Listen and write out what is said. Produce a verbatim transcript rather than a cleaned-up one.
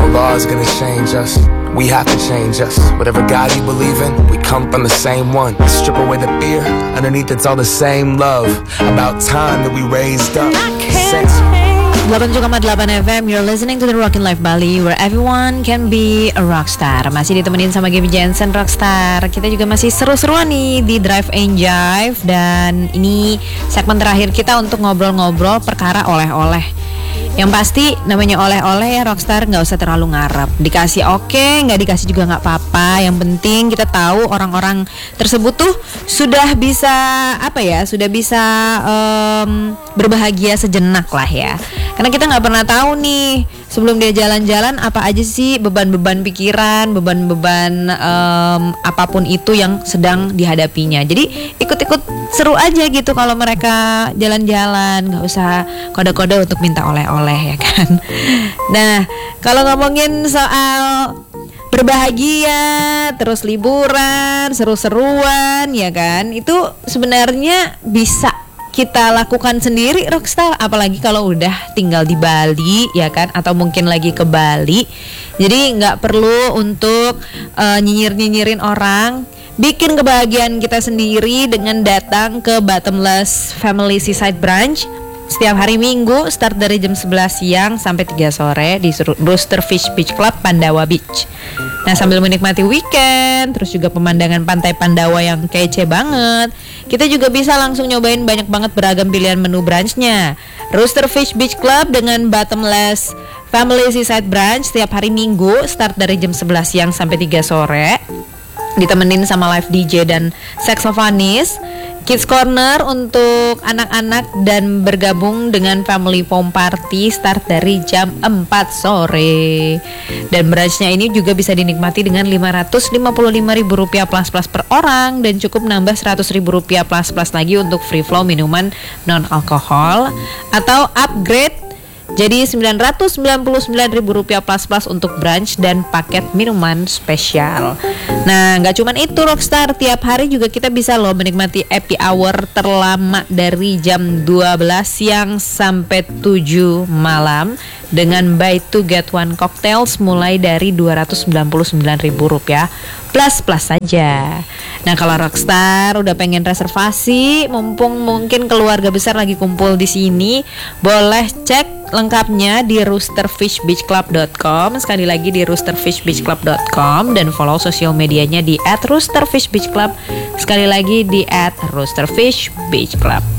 laws gonna change us. We have to change us. Whatever God you believe in, we come from the same one. Strip away the fear, underneath it's all the same love. About time that we raised up. Sense. delapan tujuh koma delapan F M, you're listening to the Rockin' Life Bali, where everyone can be a rockstar. Masih ditemenin sama Gaby Jensen, Rockstar. Kita juga masih seru-seruan nih di Drive and Jive. Dan ini segmen terakhir kita untuk ngobrol-ngobrol perkara oleh-oleh. Yang pasti namanya oleh-oleh ya Rockstar, gak usah terlalu ngarep. Dikasih oke, okay, gak dikasih juga gak apa-apa. Yang penting kita tahu orang-orang tersebut tuh sudah bisa, apa ya, sudah bisa um, berbahagia sejenak lah ya. Karena kita gak pernah tahu nih sebelum dia jalan-jalan apa aja sih beban-beban pikiran, beban-beban um, apapun itu yang sedang dihadapinya. Jadi ikut-ikut seru aja gitu kalau mereka jalan-jalan, gak usah kode-kode untuk minta oleh-oleh ya kan. Nah, kalau ngomongin soal berbahagia, terus liburan, seru-seruan ya kan, itu sebenarnya bisa kita lakukan sendiri Rockstar, apalagi kalau udah tinggal di Bali ya kan, atau mungkin lagi ke Bali. Jadi nggak perlu untuk uh, nyinyir-nyinyirin orang. Bikin kebahagiaan kita sendiri dengan datang ke Bottomless Family Seaside Branch setiap hari Minggu, start dari jam sebelas siang sampai tiga sore di Rooster Fish Beach Club, Pandawa Beach. Nah, sambil menikmati weekend, terus juga pemandangan pantai Pandawa yang kece banget, kita juga bisa langsung nyobain banyak banget beragam pilihan menu brunchnya. Rooster Fish Beach Club dengan Bottomless Family Seaside Branch setiap hari Minggu, start dari jam sebelas siang sampai tiga sore. Ditemenin sama live D J dan saxophonist. Kids Corner untuk anak-anak dan bergabung dengan Family Foam Party start dari jam empat sore. Dan brunchnya ini juga bisa dinikmati dengan lima ratus lima puluh lima ribu rupiah plus plus per orang, dan cukup nambah seratus ribu rupiah plus plus lagi untuk free flow minuman non alkohol, atau upgrade jadi sembilan ratus sembilan puluh sembilan ribu rupiah plus plus untuk brunch dan paket minuman spesial. Nah, gak cuman itu Rockstar, tiap hari juga kita bisa loh menikmati happy hour terlama dari jam dua belas siang sampai tujuh malam dengan buy two get one cocktails mulai dari dua ratus sembilan puluh sembilan ribu rupiah plus plus saja. Nah, kalau Rockstar udah pengen reservasi, mumpung mungkin keluarga besar lagi kumpul di sini, boleh cek lengkapnya di rooster fish beach club dot com. Sekali lagi di rooster fish beach club dot com, dan follow sosial medianya di at rooster fish beach club. Sekali lagi di at rooster fish beach club.